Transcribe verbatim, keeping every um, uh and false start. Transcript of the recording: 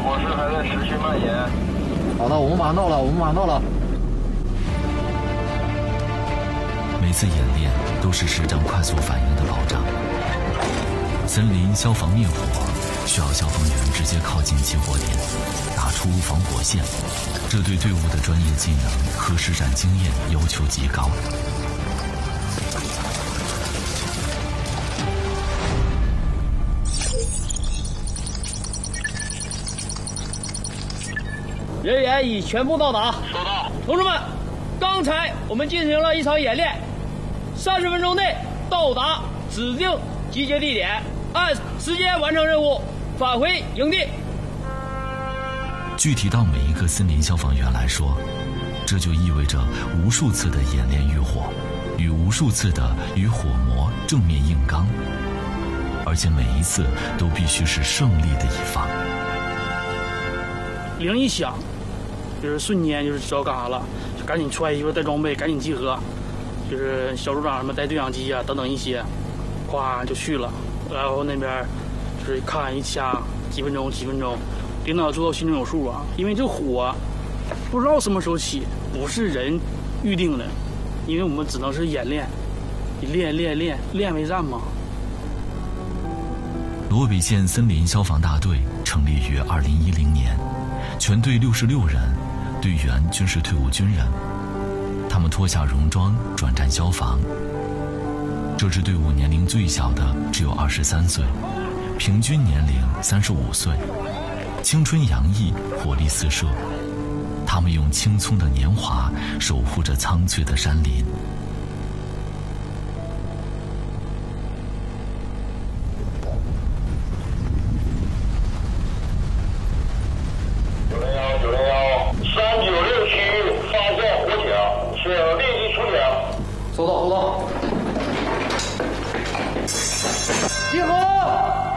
火势还在持续蔓延。 好的，我们马上到了，我们马上到了。 每次演练都是实战快速反应的保障。森林消防灭火需要消防员直接靠近起火点，打出防火线，这对队伍的专业技能和实战经验要求极高。 人员已全部到达。 收到。 同志们，刚才我们进行了一场演练，三十分钟内到达指定集结地点，按时间完成任务，返回营地。 具体到每一个森林消防员来说，这就意味着无数次的演练遇火，与无数次的与火魔正面硬刚，而且每一次都必须是胜利的一方。 铃一响，就是瞬间就是知道干啥了，就赶紧穿衣服带装备，赶紧集合，就是小组长什么带对讲机啊等等一些，咵就去了。然后那边就是看一掐几分钟几分钟，领导做到心中有数啊，因为这火不知道什么时候起，不是人预定的，因为我们只能是演练，你练练练练为战嘛。 罗北县森林消防大队成立于二零一零年，全队六十六人，队员均是退伍军人，他们脱下戎装转战消防。这支队伍年龄最小的只有二十三岁，平均年龄三十五岁，青春洋溢，活力四射。他们用青葱的年华守护着苍翠的山林。 九零幺九零幺，三九六区发现火警，请立即出警。 收到，收到。集合！